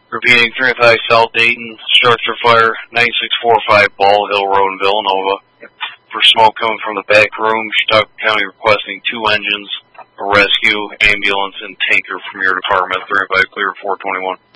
Repeating, 305 South Dayton, structure fire, 9645 Ball Hill Road in Villanova. For smoke coming from the back room, Chautauqua County requesting 2 engines, a rescue, ambulance, and tanker from your department. 305 clear, 421.